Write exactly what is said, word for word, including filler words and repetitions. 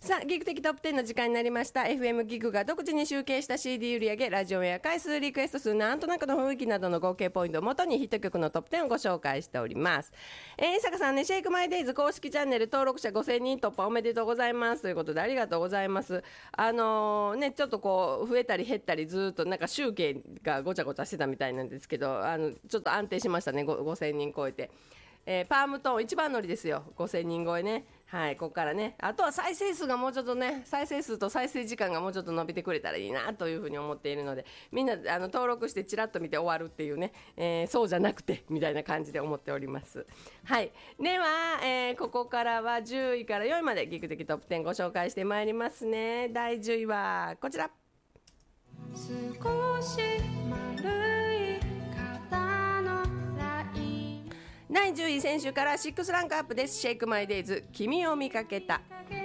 さあギグ的トップじゅうの時間になりました。 エフエム ギグが独自に集計した シーディー 売上、ラジオや回数、リクエスト数、なんとなくの雰囲気などの合計ポイントをもとにヒット曲のトップじゅうをご紹介しております。えー、坂さんね、シェイクマイデイズ公式チャンネル登録者ごせんにん突破おめでとうございますということで、ありがとうございます。あのー、ねちょっとこう増えたり減ったり、ずっとなんか集計がごちゃごちゃしてたみたいなんですけど、あのちょっと安定しましたね。ごせんにん超えて、えー、パームトーン一番乗りですよ。ごせんにん超えね。はい、ここからね、あとは再生数がもうちょっとね、再生数と再生時間がもうちょっと伸びてくれたらいいなというふうに思っているので、みんなあの登録してチラッと見て終わるっていうね、えー、そうじゃなくてみたいな感じで思っております。はい、では、えー、ここからはじゅういからよんいまでギグ的トップじゅうご紹介してまいりますね。だいじゅういはこちら。少し丸い肩のライン。だいじゅうい、先週からろくランクアップです。シェイクマイデイズ、君を見かけた。